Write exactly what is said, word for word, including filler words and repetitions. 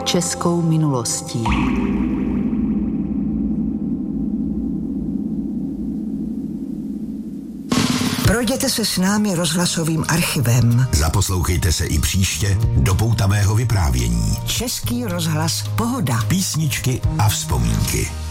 českou minulostí. Projděte se s námi rozhlasovým archivem. Zaposlouchejte se i příště do poutavého vyprávění. Český rozhlas Pohoda. Písničky a vzpomínky.